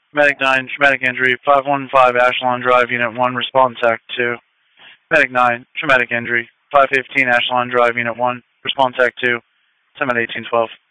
Medic 9, traumatic injury, 515 Ashland Drive, Unit 1, response Act 2. Medic 9, traumatic injury, 515 Ashland Drive, Unit 1, response Act 2, 7 1812.